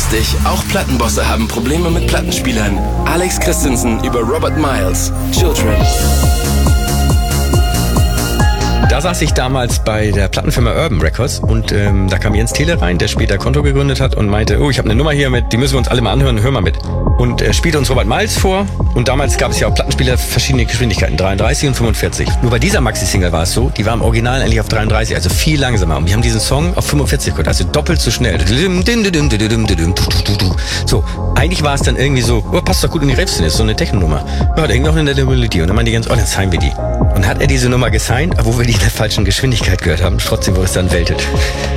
lustig, auch Plattenbosse haben Probleme mit Plattenspielern. Alex Christensen über Robert Miles, Children. Da saß ich damals bei der Plattenfirma Urban Records und da kam Jens Thiele rein, der später Konto gegründet hat und meinte, oh, ich habe eine Nummer hier mit, die müssen wir uns alle mal anhören, hör mal mit. Und er spielte uns Robert Miles vor und damals gab es ja auch Plattenspieler verschiedene Geschwindigkeiten, 33 und 45. Nur bei dieser Maxi-Single war es so, die war im Original eigentlich auf 33, also viel langsamer. Und wir haben diesen Song auf 45 gehört, also doppelt so schnell. So, eigentlich war es dann irgendwie so, oh, passt doch gut in die Riffs, ist so eine Techno-Nummer. Ja, da hing noch eine Melodie und dann meinte die ganz, oh, dann signen wir die. Und hat er diese Nummer gesigned, obwohl wir die in der falschen Geschwindigkeit gehört haben. Trotzdem wurde es dann weltet.